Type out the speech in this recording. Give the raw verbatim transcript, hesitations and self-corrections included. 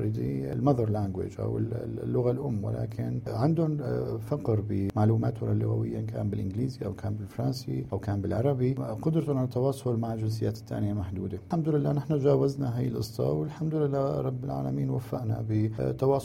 already المذر لانجويج أو اللغة الأم، ولكن عندهم فقر بمعلوماتهم اللغوية، كان بالإنجليزي أو كان بالفرنسي أو كان بالعربي. قدرتهم على التواصل مع الجنسيات الثانية محدودة. الحمد لله نحن جاوزنا هاي القصة، والحمد لله رب العالمين وفقنا بتواصل